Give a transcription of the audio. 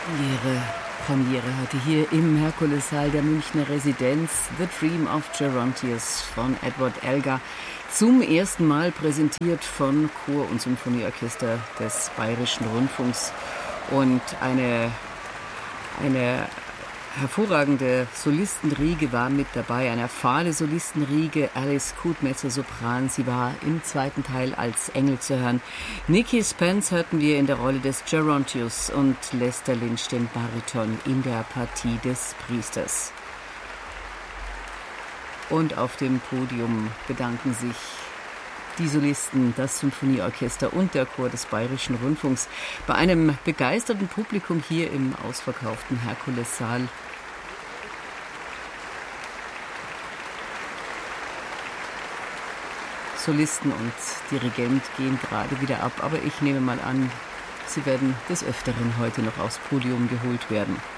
Ihre Premiere hatte hier im Herkulessaal der Münchner Residenz The Dream of Gerontius von Edward Elgar. Zum ersten Mal präsentiert von Chor- und Symphonieorchester des Bayerischen Rundfunks. Und eine hervorragende Solistenriege war mit dabei, eine erfahrene Solistenriege, Alice Coote, Mezzosopran, sie war im zweiten Teil als Engel zu hören. Nicky Spence hörten wir in der Rolle des Gerontius und Lester Lynch den Bariton in der Partie des Priesters. Und auf dem Podium bedanken sich die Solisten, das Symphonieorchester und der Chor des Bayerischen Rundfunks bei einem begeisterten Publikum hier im ausverkauften Herkulessaal. Solisten und Dirigent gehen gerade wieder ab, aber ich nehme mal an, sie werden des Öfteren heute noch aufs Podium geholt werden.